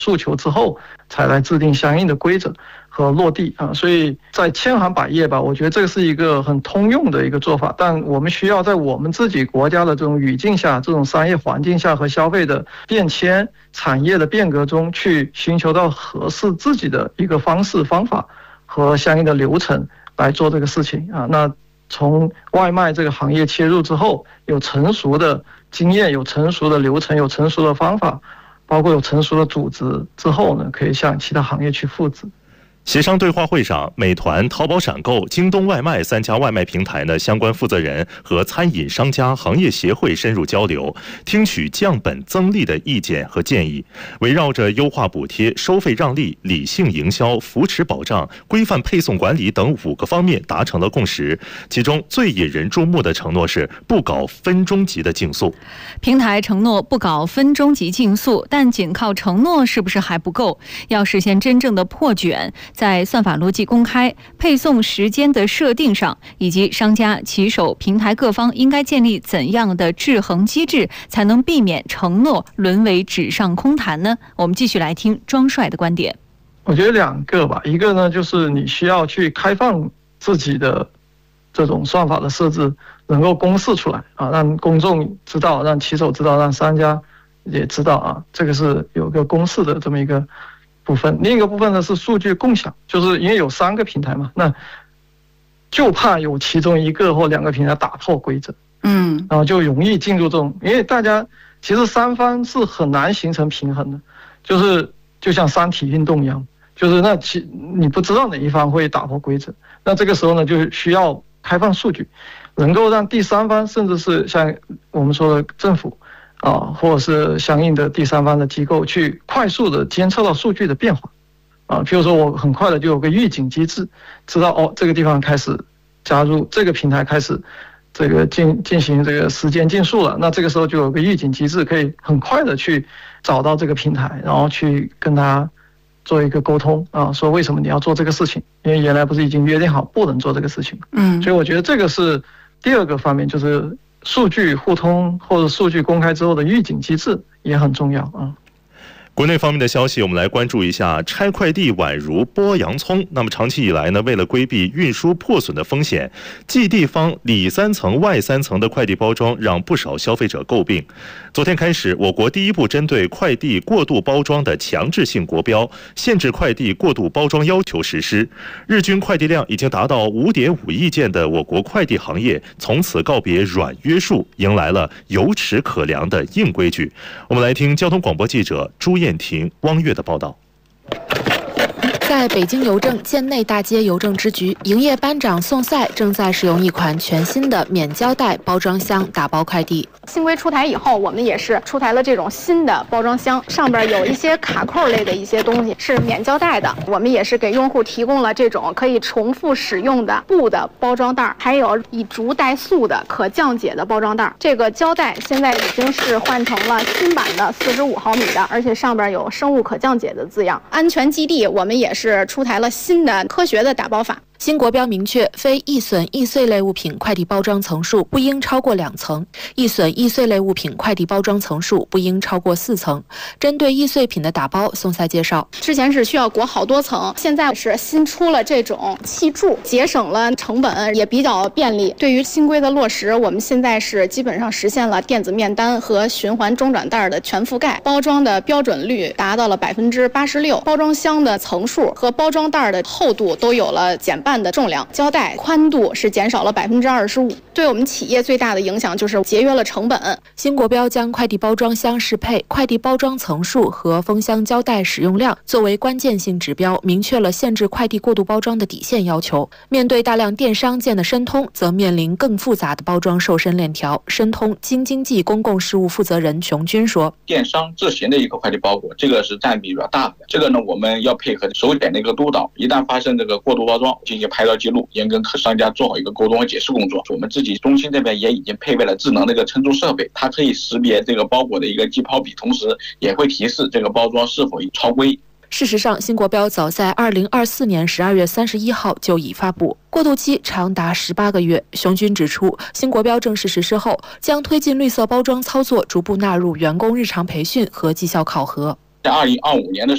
诉求之后，才来制定相应的规则和落地啊。所以在千行百业吧，我觉得这个是一个很通用的一个做法，但我们需要在我们自己国家的这种语境下、这种商业环境下和消费的变迁、产业的变革中，去寻求到合适自己的一个方式、方法和相应的流程来做这个事情啊。那从外卖这个行业切入之后，有成熟的经验、有成熟的流程、有成熟的方法，包括有成熟的组织之后呢，可以向其他行业去复制。 协商对话会上，美团、淘宝闪购、京东外卖3家外卖平台相关负责人和餐饮商家行业协会深入交流，听取降本增利的意见和建议，围绕着优化补贴、收费让利、理性营销、扶持保障、规范配送管理等5个方面达成了共识。其中最引人注目的承诺是不搞分钟级的竞速。 平台承诺不搞分钟级竞速，但仅靠承诺是不是还不够？要实现真正的破卷，在算法逻辑公开、配送时间的设定上，以及商家、骑手、平台各方应该建立怎样的制衡机制，才能避免承诺沦为纸上空谈呢？我们继续来听庄帅的观点。 我觉得2个吧，一个呢就是你需要去开放自己的这种算法的设置，能够公示出来啊，让公众知道，让骑手知道，让商家也知道啊，这个是有个公示的这么一个部分。另一个部分呢是数据共享，就是因为有3个平台嘛，那就怕有其中1个或2个平台打破规则，然后就容易进入这种，因为大家其实3方是很难形成平衡的，就像3体运动一样，就是你不知道哪一方会打破规则，那这个时候呢就需要开放数据，能够让第3方，甚至是像我们说的政府啊，或者是相应的第3方的机构，去快速的监测到数据的变化啊。譬如说我很快的就有个预警机制，知道这个地方开始加入，这个平台开始这个进行这个时间竞速了，那这个时候就有个预警机制，可以很快的去找到这个平台，然后去跟他做一个沟通啊，说为什么你要做这个事情，因为原来不是已经约定好不能做这个事情。所以我觉得这个是第2个方面，就是数据互通或者数据公开之后的预警机制也很重要啊。 国内方面的消息，我们来关注一下拆快递宛如剥洋葱。那么长期以来呢，为了规避运输破损的风险，寄递方里3层外3层的快递包装让不少消费者诟病。昨天开始，我国第一步针对快递过度包装的强制性国标，限制快递过度包装要求实施。日均快递量已经达到5.5亿件的我国快递行业，从此告别软约束，迎来了有齿可量的硬规矩。我们来听交通广播记者朱燕婷、汪月的报道。 在北京邮政建内大街邮政支局，营业班长宋赛正在使用一款全新的免胶带包装箱打包快递。 新规出台以后，我们也是出台了这种新的包装箱，上边有一些卡扣类的一些东西是免胶带的，我们也是给用户提供了这种可以重复使用的布的包装袋，还有以竹代塑的可降解的包装袋。这个胶带现在已经是换成了新版的45毫米的，而且上边有生物可降解的字样。安全基地我们也是出台了新的科学的打包法。 新国标明确，非易损易碎类物品快递包装层数不应超过2层，易损易碎类物品快递包装层数不应超过4层。针对易碎品的打包，宋赛介绍， 之前是需要裹好多层，现在是新出了这种气柱，节省了成本，也比较便利。对于新规的落实，我们现在是基本上实现了电子面单和循环中转袋的全覆盖，包装的标准率达到了86%，包装箱的层数和包装袋的厚度都有了减半的重量，胶带宽度是减少了25%。对我们企业最大的影响就是节约了成本。 新国标将快递包装箱适配、快递包装层数和封箱胶带使用量作为关键性指标，明确了限制快递过度包装的底线要求。面对大量电商建的申通，则面临更复杂的包装瘦身链条。申通京津冀公共事务负责人熊军说， 电商自行的一个快递包裹，这个是占比比较大的。这个呢，我们要配合首点的一个督导，一旦发生这个过度包装，进行拍照记录，严跟商家做好一个沟通和解释工作。我们自己中心这边也已经配备了智能的一个称重设备，它可以识别这个包裹的一个寄抛比，同时也会提示这个包装是否已超规。 事实上，新国标早在2024年12月31号就已发布，过渡期长达18个月。熊军指出，新国标正式实施后，将推进绿色包装操作逐步纳入员工日常培训和绩效考核。 在2025年的